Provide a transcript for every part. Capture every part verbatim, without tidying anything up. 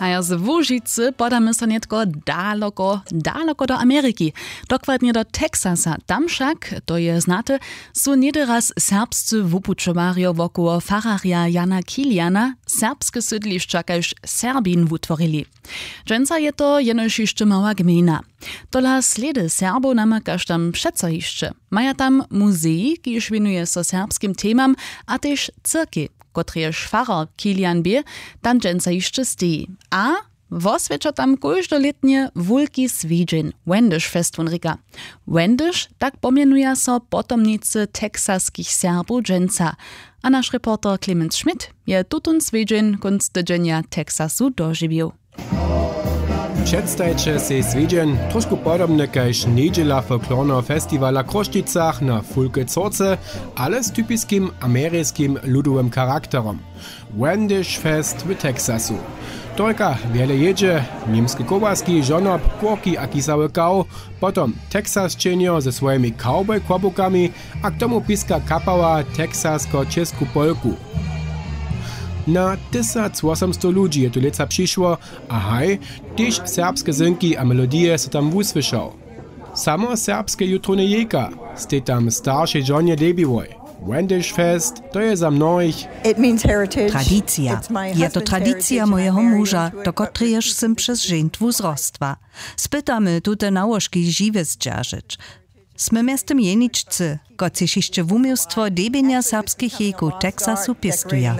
A ja z Łužicy podamy so netko daleko, daleko do Ameryki. Dokładnie do Teksasa. Tam však, to je znate, su nieraz serbscy wupučowarjo wokoło fararia Jana Kiliana serbskie sydliszcza kaž Serbin wutworili. Dżęca je to jenoż jeszcze mała gmina. Tola sledy Serbo namakaš tam přeco jeszcze. Maja tam muzei, kiž winuje so serbskim temam, a też cyrki, kotrež farar Kilian bie, tam dżęca jeszcze stoi. A woswiecza tam każdoletnie wulki swidzin, Wendish fest von Riga. Wendish, tak pomienuje so potomnicy teksaskich Serbu dżęca. A nasz reporter Clemens Schmidt je tutun swidzin kunst dżenia Teksasu dożywił. Předstajte si Svidjen trošku podobne kaž nedźela folklorného festivala Krošticach na Fulke Corce, ale z typiskim ameryjskim ludowym charakterom. Wendish Fest w Teksasu. Trojka wiele jedzie, niemskie kołaski, żonob, kurki a kisały kał, potom Teksasčenio ze swoimi cowboy kłobukami, a k tomu piska kapała teksasko-česku polku. Na tysiąc osiemset ludzi je tu leca przyszło, a haj, też serbskie zynki a melodie so tam wusłyszał. Samo serbskie jutro nie jeka, ste tam starsze żonie debiwoj. Wendish Fest, to je za mnohich Tradycja. Je to tradycja mojego męża, do którejż sym przez żętwu wzrostwa. Spytamy tute nałożki żywe zdzierżyć. Sme miastem jeničcy, kociž jeszcze w umiejstwo debienia serbskich jejku Teksasu pistuja.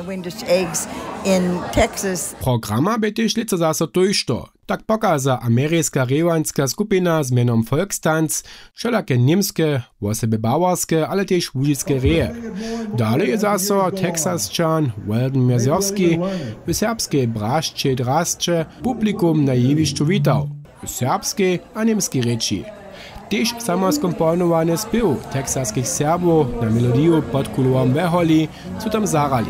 Programa by też leca zase tojšto. Tak pokaza ameryjska rewanska skupina z menom Volkstanz, wszelakie niemskie, osoby bawarskie, ale też łužickie reje. Dalej je zase Teksasčan Weldon Mierzowski w serbskiej braszcze draszcze publikum na jewiszczu witał. W serbskiej a niemskiej reči. Też samo skomponowany spiew teksaskich Serbów na melodię pod kulorem Weholi, co tam zarali.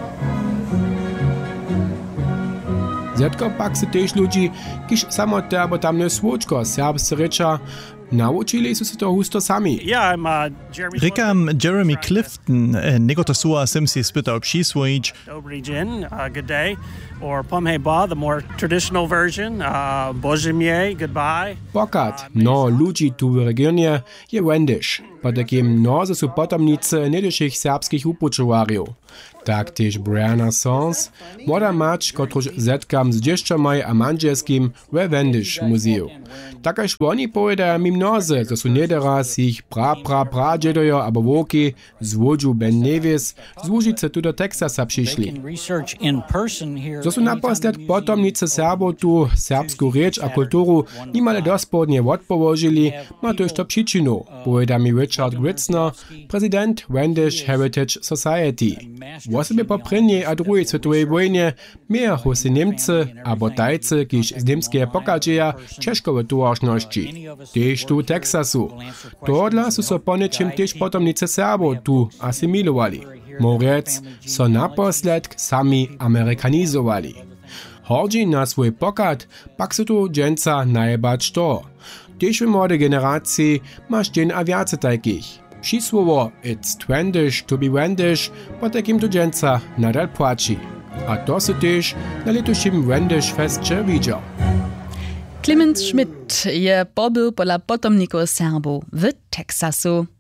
Zetko pak se też ludzi, kiż samo terbo tam nie słoczko serbscy recza, nauczyli su se to husto sami. Rikam Jeremy Clifton, nego to sua simsi spytał przyswoić. Dobry dzień, uh, good day. Or Pomhe Ba, the more traditional version, uh, Bożymie, goodbye. Pokat, no ludzi tu w regionie je Wendish, po takim noze su potomnice niedyszych serbskich upučowarjów. Tak też Brianna Sons, młoda mać, kotruż zetkam z dzieszczomaj a manżelskim we Wendish muzeum. Takaż oni pojedają mi mnoze, to su nieraz ich pra pra pra dziedojo abo woki z Łodżu Ben Nevis z Łužice tu do Teksasa przyszli. To su naposled potomnice Serbov tu serbsku rzecz a kulturu nimale dospodnie odpołożyli, ma to jeszcze przyczynę, powiada mi Richard Gritzner, prezydent Wendish Heritage Society. W osobie po prvnej a druhej svetovej wojnie miały się Niemcy abo Tajcy, kiż z niemskie pokadzieja ciężkowe towarzyszności. Też tu Teksasu. Todla su so ponečim też potomnice Serbov tu asymilowali. Morec so naposled sami amerikanizowali. Hordzi na swój pokat, pak su tu dżęca najebać to. Też w młodej generacji masz dzień a wiace takich. Przysłowo it's twendish to be wendish po takim tu dżęca nadal płaci. A to su też na letušim Wendish Festcze widział. Clemens Schmidt je pobył pola potomników Serbów w Teksasu.